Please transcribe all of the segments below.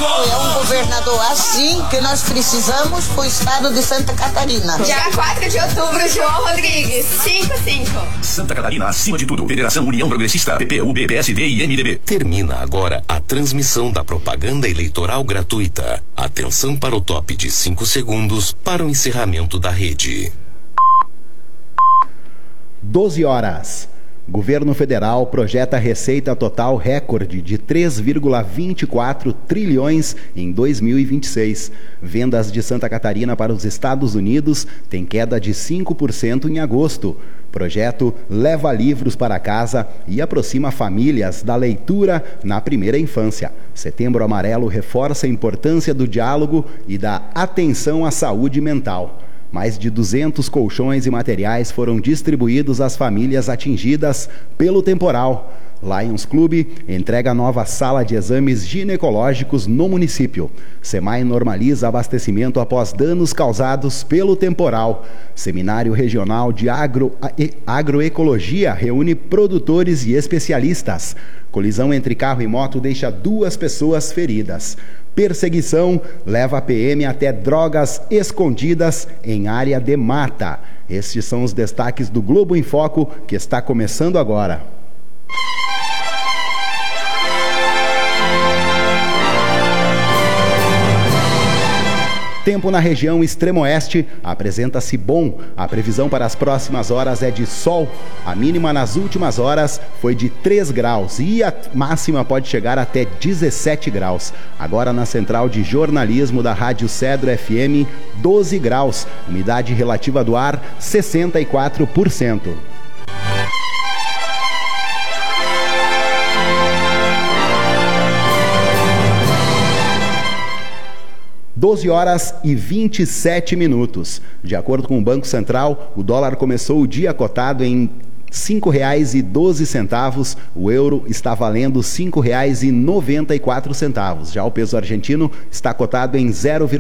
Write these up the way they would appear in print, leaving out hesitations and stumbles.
É um governador assim que nós precisamos pro estado de Santa Catarina. Dia 4 de outubro, João Rodrigues, 55. Santa Catarina, acima de tudo. Federação União Progressista, PP, UB, PSD e MDB. Termina agora a transmissão da propaganda eleitoral gratuita. Atenção para o top de 5 segundos para o encerramento da rede. 12 horas. Governo federal projeta receita total recorde de 3,24 trilhões em 2026. Vendas de Santa Catarina para os Estados Unidos têm queda de 5% em agosto. Projeto leva livros para casa e aproxima famílias da leitura na primeira infância. Setembro Amarelo reforça a importância do diálogo e da atenção à saúde mental. Mais de 200 colchões e materiais foram distribuídos às famílias atingidas pelo temporal. Lions Clube entrega nova sala de exames ginecológicos no município. SEMAI normaliza abastecimento após danos causados pelo temporal. Seminário Regional de Agroecologia reúne produtores e especialistas. Colisão entre carro e moto deixa 2 pessoas feridas. Perseguição leva a PM até drogas escondidas em área de mata. Estes são os destaques do Globo em Foco, que está começando agora. Tempo na região extremo-oeste apresenta-se bom. A previsão para as próximas horas é de sol. A mínima nas últimas horas foi de 3 graus e a máxima pode chegar até 17 graus. Agora na central de jornalismo da Rádio Cedro FM, 12 graus. Umidade relativa do ar, 64%. 12 horas e 27 minutos. De acordo com o Banco Central, o dólar começou o dia cotado em R$ 5,12, o euro está valendo R$ 5,94. Já o peso argentino está cotado em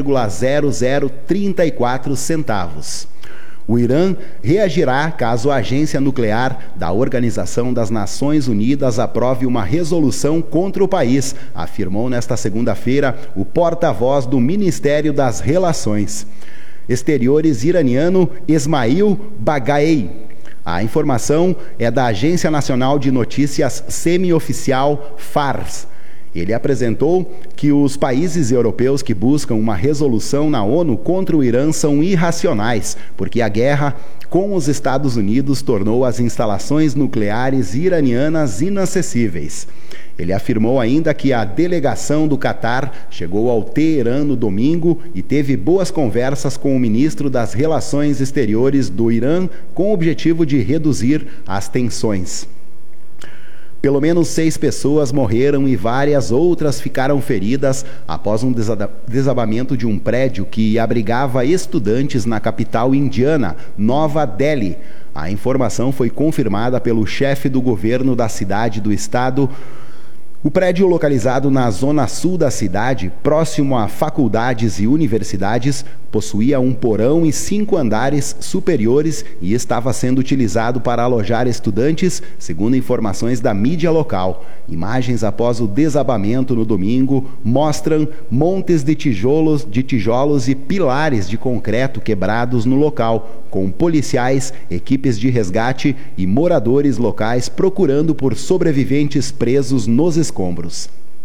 0,0034 centavos. O Irã reagirá caso a Agência Nuclear da Organização das Nações Unidas aprove uma resolução contra o país, afirmou nesta segunda-feira o porta-voz do Ministério das Relações Exteriores iraniano Esmail Bagaei. A informação é da Agência Nacional de Notícias Semi-Oficial Fars. Ele apresentou que os países europeus que buscam uma resolução na ONU contra o Irã são irracionais, porque a guerra com os Estados Unidos tornou as instalações nucleares iranianas inacessíveis. Ele afirmou ainda que a delegação do Catar chegou ao Teherã no domingo e teve boas conversas com o ministro das Relações Exteriores do Irã com o objetivo de reduzir as tensões. Pelo menos 6 pessoas morreram e várias outras ficaram feridas após um desabamento de um prédio que abrigava estudantes na capital indiana, Nova Delhi. A informação foi confirmada pelo chefe do governo da cidade do estado. O prédio, localizado na zona sul da cidade, próximo a faculdades e universidades, possuía um porão e 5 andares superiores e estava sendo utilizado para alojar estudantes, segundo informações da mídia local. Imagens após o desabamento no domingo mostram montes de tijolos e pilares de concreto quebrados no local, com policiais, equipes de resgate e moradores locais procurando por sobreviventes presos nos escombros.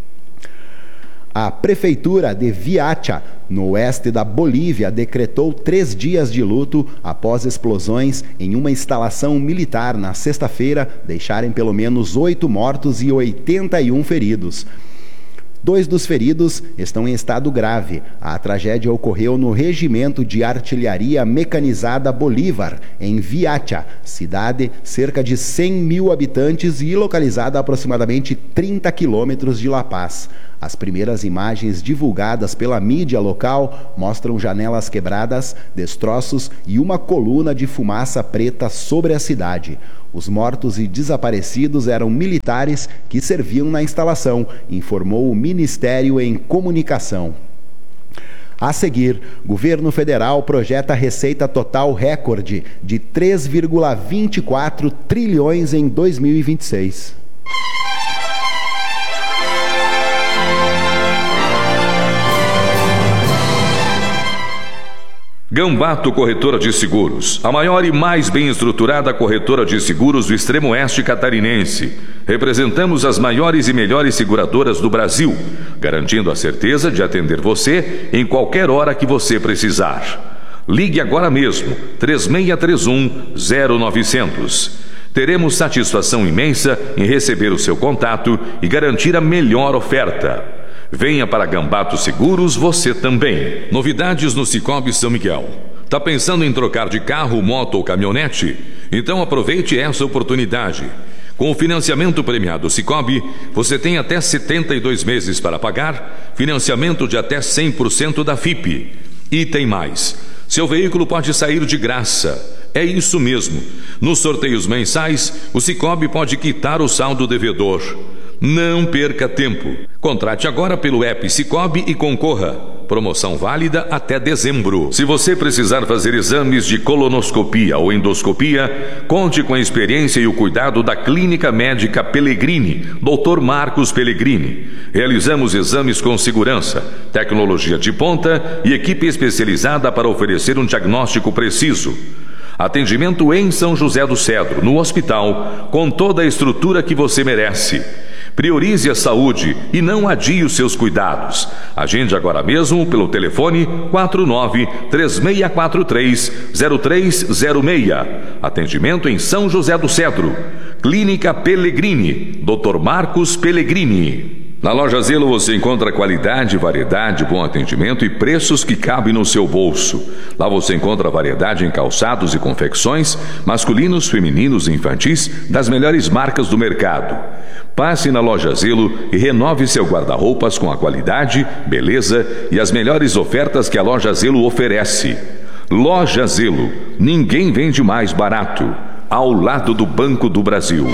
A prefeitura de Viacha, no oeste da Bolívia, decretou 3 dias de luto após explosões em uma instalação militar na sexta-feira deixarem pelo menos 8 mortos e 81 feridos. 2 dos feridos estão em estado grave. A tragédia ocorreu no Regimento de Artilharia Mecanizada Bolívar, em Viacha, cidade cerca de 100 mil habitantes e localizada a aproximadamente 30 quilômetros de La Paz. As primeiras imagens divulgadas pela mídia local mostram janelas quebradas, destroços e uma coluna de fumaça preta sobre a cidade. Os mortos e desaparecidos eram militares que serviam na instalação, informou o Ministério em Comunicação. A seguir, governo federal projeta receita total recorde de 3,24 trilhões em 2026. Gambato Corretora de Seguros, a maior e mais bem estruturada corretora de seguros do extremo oeste catarinense. Representamos as maiores e melhores seguradoras do Brasil, garantindo a certeza de atender você em qualquer hora que você precisar. Ligue agora mesmo, 3631-0900. Teremos satisfação imensa em receber o seu contato e garantir a melhor oferta. Venha para Gambato Seguros você também. Novidades no Cicobi São Miguel. Tá pensando em trocar de carro, moto ou caminhonete? Então aproveite essa oportunidade. Com o financiamento premiado Cicobi, você tem até 72 meses para pagar, financiamento de até 100% da FIP. E tem mais. Seu veículo pode sair de graça. É isso mesmo. Nos sorteios mensais, o Cicobi pode quitar o saldo devedor. Não perca tempo. Contrate agora pelo app Cicobi e concorra. Promoção válida até dezembro. Se você precisar fazer exames de colonoscopia ou endoscopia, conte com a experiência e o cuidado da Clínica Médica Pellegrini, Dr. Marcos Pellegrini. Realizamos exames com segurança, tecnologia de ponta e equipe especializada para oferecer um diagnóstico preciso. Atendimento em São José do Cedro, no hospital, com toda a estrutura que você merece. Priorize a saúde e não adie os seus cuidados. Agende agora mesmo pelo telefone 49-3643-0306. Atendimento em São José do Cedro. Clínica Pellegrini, Dr. Marcos Pellegrini. Na Loja Zelo você encontra qualidade, variedade, bom atendimento e preços que cabem no seu bolso. Lá você encontra variedade em calçados e confecções, masculinos, femininos e infantis, das melhores marcas do mercado. Passe na Loja Zelo e renove seu guarda-roupas com a qualidade, beleza e as melhores ofertas que a Loja Zelo oferece. Loja Zelo, ninguém vende mais barato. Ao lado do Banco do Brasil.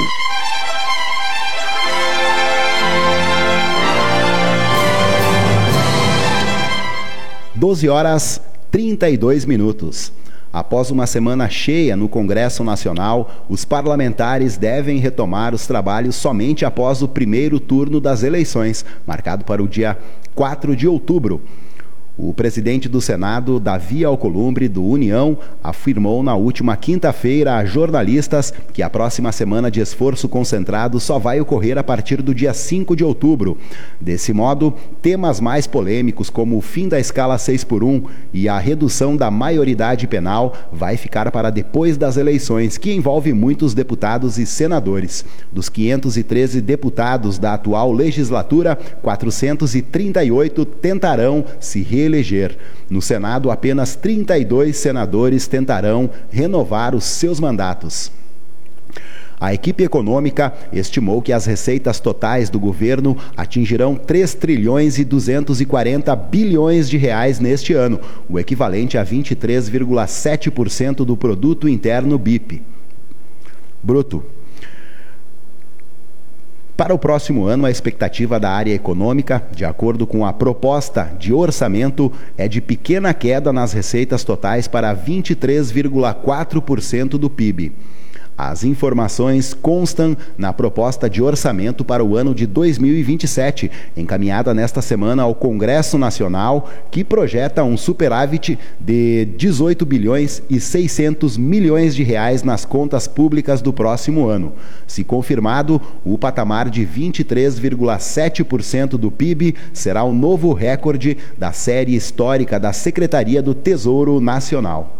(12h32). Após uma semana cheia no Congresso Nacional, os parlamentares devem retomar os trabalhos somente após o primeiro turno das eleições, marcado para o dia 4 de outubro. O presidente do Senado, Davi Alcolumbre, do União, afirmou na última quinta-feira a jornalistas que a próxima semana de esforço concentrado só vai ocorrer a partir do dia 5 de outubro. Desse modo, temas mais polêmicos como o fim da escala 6x1 e a redução da maioridade penal vai ficar para depois das eleições, que envolve muitos deputados e senadores. Dos 513 deputados da atual legislatura, 438 tentarão se reeleger. No Senado, apenas 32 senadores tentarão renovar os seus mandatos. A equipe econômica estimou que as receitas totais do governo atingirão 3 trilhões e 240 bilhões de reais neste ano, o equivalente a 23,7% do produto interno bruto. Para o próximo ano, a expectativa da área econômica, de acordo com a proposta de orçamento, é de pequena queda nas receitas totais para 23,4% do PIB. As informações constam na proposta de orçamento para o ano de 2027, encaminhada nesta semana ao Congresso Nacional, que projeta um superávit de 18 bilhões e 600 milhões de reais nas contas públicas do próximo ano. Se confirmado, o patamar de 23,7% do PIB será o novo recorde da série histórica da Secretaria do Tesouro Nacional.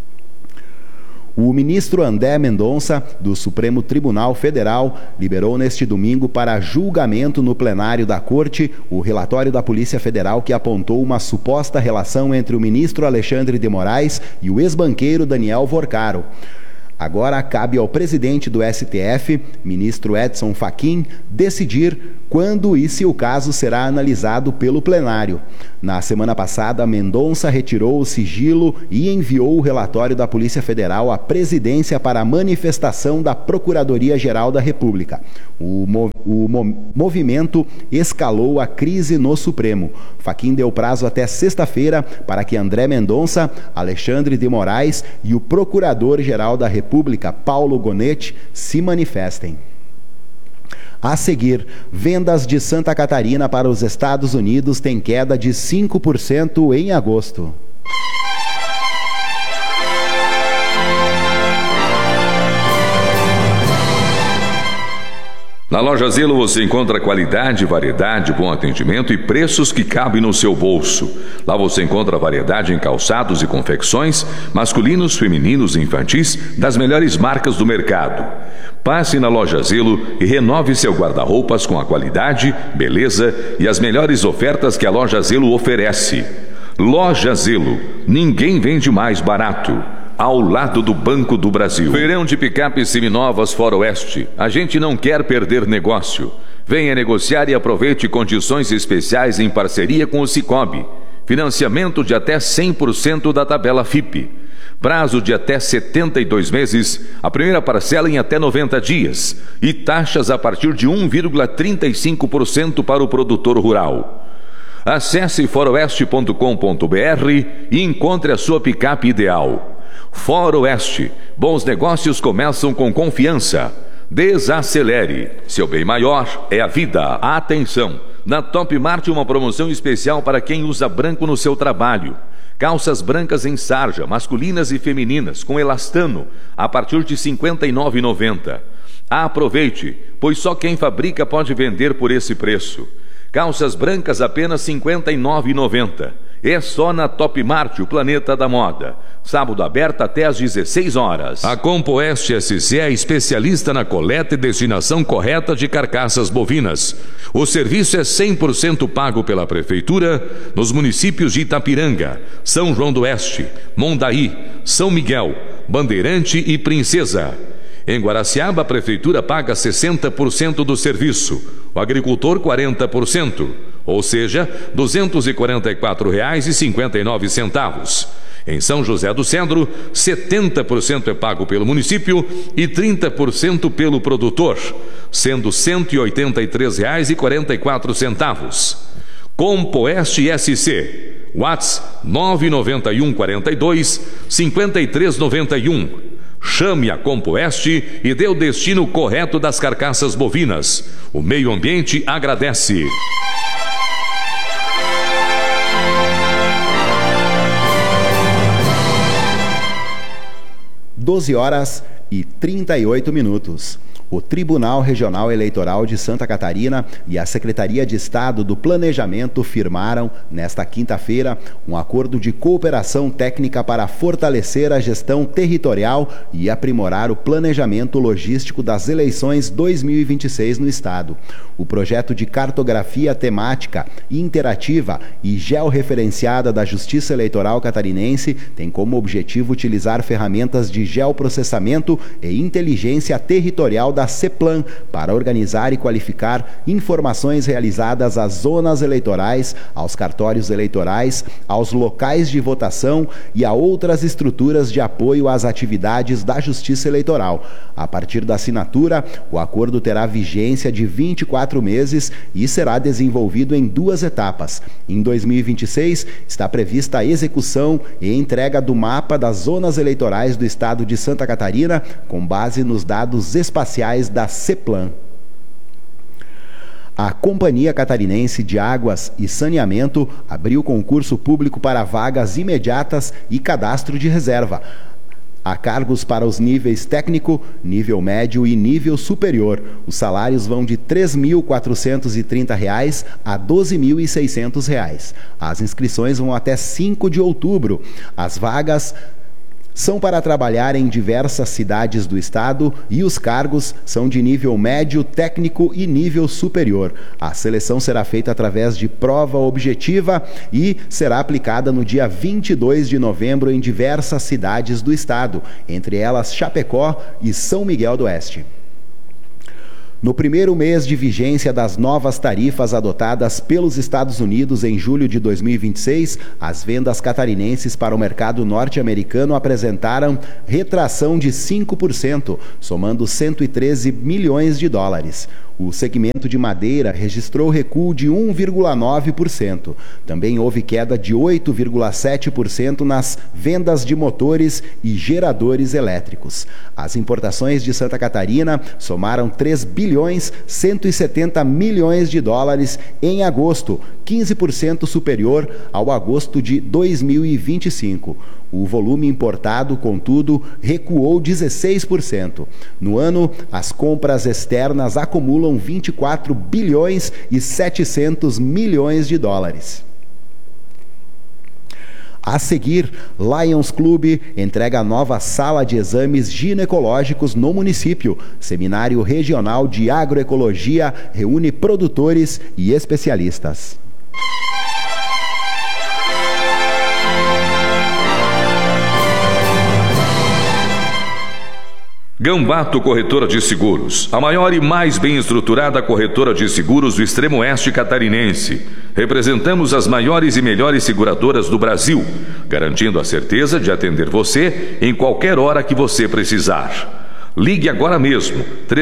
O ministro André Mendonça, do Supremo Tribunal Federal, liberou neste domingo para julgamento no plenário da Corte o relatório da Polícia Federal que apontou uma suposta relação entre o ministro Alexandre de Moraes e o ex-banqueiro Daniel Vorcaro. Agora cabe ao presidente do STF, ministro Edson Fachin, decidir quando e se o caso será analisado pelo plenário. Na semana passada, Mendonça retirou o sigilo e enviou o relatório da Polícia Federal à presidência para a manifestação da Procuradoria-Geral da República. O movimento escalou a crise no Supremo. Fachin deu prazo até sexta-feira para que André Mendonça, Alexandre de Moraes e o Procurador-Geral da República, Paulo Gonetti, se manifestem. A seguir, vendas de Santa Catarina para os Estados Unidos têm queda de 5% em agosto. Na Loja Zelo você encontra qualidade, variedade, bom atendimento e preços que cabem no seu bolso. Lá você encontra variedade em calçados e confecções, masculinos, femininos e infantis, das melhores marcas do mercado. Passe na Loja Zelo e renove seu guarda-roupas com a qualidade, beleza e as melhores ofertas que a Loja Zelo oferece. Loja Zelo, ninguém vende mais barato. Ao lado do Banco do Brasil. Feirão de picapes seminovas Foroeste. A gente não quer perder negócio. Venha negociar e aproveite condições especiais em parceria com o Sicoob. Financiamento de até 100% da tabela FIPE. Prazo de até 72 meses, a primeira parcela em até 90 dias. E taxas a partir de 1,35% para o produtor rural. Acesse foroeste.com.br e encontre a sua picape ideal. Foroeste. Bons negócios começam com confiança. Desacelere. Seu bem maior é a vida. Atenção! Na Top Mart uma promoção especial para quem usa branco no seu trabalho. Calças brancas em sarja, masculinas e femininas, com elastano, a partir de R$ 59,90. Aproveite, pois só quem fabrica pode vender por esse preço. Calças brancas apenas R$ 59,90. É só na Top Mart, o planeta da moda. Sábado aberto até às 16 horas. A Compoeste SC é especialista na coleta e destinação correta de carcaças bovinas. O serviço é 100% pago pela Prefeitura nos municípios de Itapiranga, São João do Oeste, Mondaí, São Miguel, Bandeirante e Princesa. Em Guaraciaba, a Prefeitura paga 60% do serviço, o agricultor 40%, ou seja, R$ 244,59. Em São José do Cedro, 70% é pago pelo município e 30% pelo produtor, sendo R$ 183,44. Compoeste SC, WhatsApp 991 42 5391. Chame a Compoeste e dê o destino correto das carcaças bovinas. O meio ambiente agradece. (12h38). O Tribunal Regional Eleitoral de Santa Catarina e a Secretaria de Estado do Planejamento firmaram, nesta quinta-feira, um acordo de cooperação técnica para fortalecer a gestão territorial e aprimorar o planejamento logístico das eleições 2026 no Estado. O projeto de cartografia temática, interativa e georreferenciada da Justiça Eleitoral Catarinense tem como objetivo utilizar ferramentas de geoprocessamento e inteligência territorial da CEPLAN para organizar e qualificar informações realizadas às zonas eleitorais, aos cartórios eleitorais, aos locais de votação e a outras estruturas de apoio às atividades da Justiça Eleitoral. A partir da assinatura, o acordo terá vigência de 24 meses e será desenvolvido em 2 etapas. Em 2026, está prevista a execução e entrega do mapa das zonas eleitorais do Estado de Santa Catarina, com base nos dados espaciais da CEPLAN. A Companhia Catarinense de Águas e Saneamento abriu concurso público para vagas imediatas e cadastro de reserva. Há cargos para os níveis técnico, nível médio e nível superior. Os salários vão de R$ 3.430 a R$ 12.600. As inscrições vão até 5 de outubro. As vagas são para trabalhar em diversas cidades do estado e os cargos são de nível médio, técnico e nível superior. A seleção será feita através de prova objetiva e será aplicada no dia 22 de novembro em diversas cidades do estado, entre elas Chapecó e São Miguel do Oeste. No primeiro mês de vigência das novas tarifas adotadas pelos Estados Unidos em julho de 2026, as vendas catarinenses para o mercado norte-americano apresentaram retração de 5%, somando 113 milhões de dólares. O segmento de madeira registrou recuo de 1,9%. Também houve queda de 8,7% nas vendas de motores e geradores elétricos. As importações de Santa Catarina somaram 3 bilhões 170 milhões de dólares em agosto, 15% superior ao agosto de 2025. O volume importado, contudo, recuou 16%. No ano, as compras externas acumulam acumulam 24 bilhões e 700 milhões de dólares. A seguir, Lions Club entrega a nova sala de exames ginecológicos no município. Seminário Regional de Agroecologia reúne produtores e especialistas. Gambato Corretora de Seguros, a maior e mais bem estruturada corretora de seguros do extremo oeste catarinense. Representamos as maiores e melhores seguradoras do Brasil, garantindo a certeza de atender você em qualquer hora que você precisar. Ligue agora mesmo,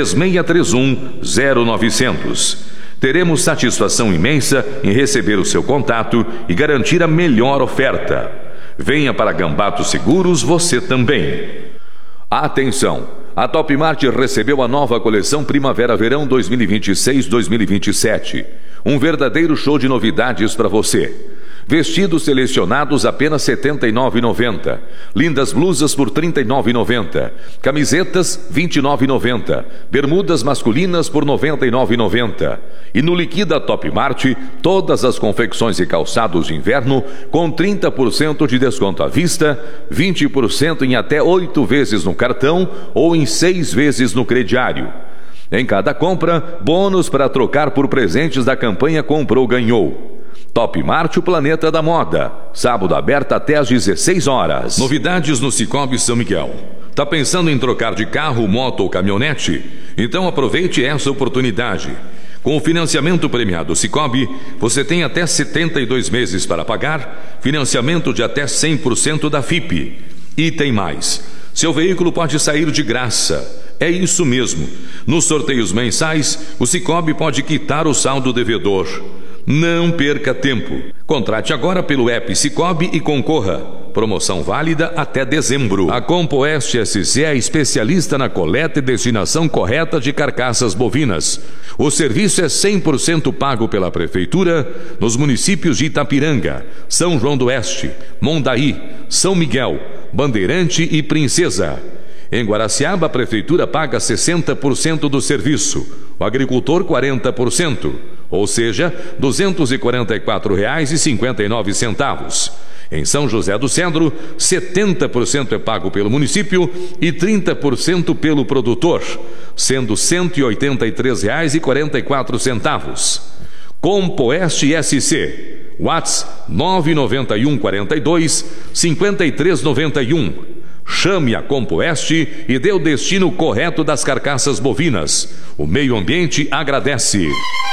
3631-0900. Teremos satisfação imensa em receber o seu contato e garantir a melhor oferta. Venha para Gambato Seguros você também. Atenção! A Topmart recebeu a nova coleção Primavera-Verão 2026-2027. Um verdadeiro show de novidades para você. Vestidos selecionados apenas R$ 79,90. Lindas blusas por R$ 39,90. Camisetas R$ 29,90. Bermudas masculinas por R$ 99,90. E no Liquida Topmart, todas as confecções e calçados de inverno com 30% de desconto à vista, 20% em até 8 vezes no cartão ou em 6 vezes no crediário. Em cada compra, bônus para trocar por presentes da campanha Comprou Ganhou. Topmart, o planeta da moda. Sábado aberto até às 16 horas. Novidades no Cicobi São Miguel. Tá pensando em trocar de carro, moto ou caminhonete? Então aproveite essa oportunidade. Com o financiamento premiado Cicobi, você tem até 72 meses para pagar, financiamento de até 100% da FIP. E tem mais. Seu veículo pode sair de graça. É isso mesmo. Nos sorteios mensais, o Cicobi pode quitar o saldo devedor. Não perca tempo. Contrate agora pelo app Cicobi e concorra. Promoção válida até dezembro. A Compoeste SC é especialista na coleta e destinação correta de carcaças bovinas. O serviço é 100% pago pela Prefeitura nos municípios de Itapiranga, São João do Oeste, Mondaí, São Miguel, Bandeirante e Princesa. Em Guaraciaba, a Prefeitura paga 60% do serviço, o agricultor 40%, ou seja, R$ 244,59. Em São José do Cedro, 70% é pago pelo município e 30% pelo produtor, sendo R$ 183,44. Compoeste SC, WhatsApp 991 42 5391. Chame a Compoeste e dê o destino correto das carcaças bovinas. O meio ambiente agradece.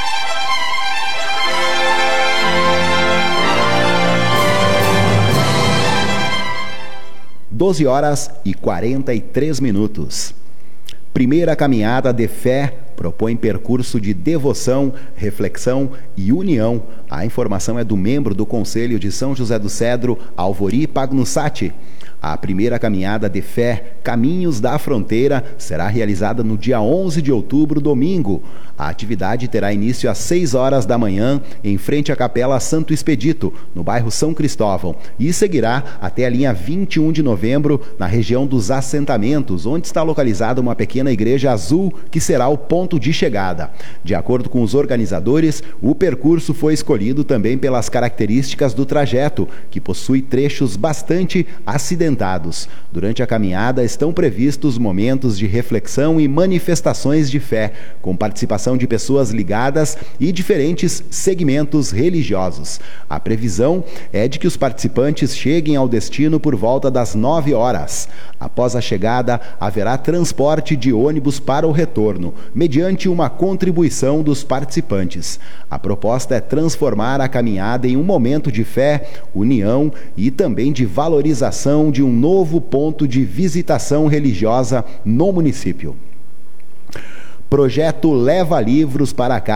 Doze horas e 43 minutos. Primeira caminhada de fé propõe percurso de devoção, reflexão e união. A informação é do membro do Conselho de São José do Cedro, Alvori Pagnussati. A primeira caminhada de fé Caminhos da Fronteira será realizada no dia 11 de outubro, domingo. A atividade terá início às 6 horas da manhã, em frente à Capela Santo Expedito, no bairro São Cristóvão, e seguirá até a linha 21 de novembro, na região dos assentamentos, onde está localizada uma pequena igreja azul, que será o ponto de chegada. De acordo com os organizadores, o percurso foi escolhido também pelas características do trajeto, que possui trechos bastante acidentados. Durante a caminhada estão previstos momentos de reflexão e manifestações de fé, com participação de pessoas ligadas e diferentes segmentos religiosos. A previsão é de que os participantes cheguem ao destino por volta das 9 horas. Após a chegada, haverá transporte de ônibus para o retorno, mediante uma contribuição dos participantes. A proposta é transformar a caminhada em um momento de fé, união e também de valorização de um novo ponto de visitação religiosa no município. Projeto Leva Livros para Casa.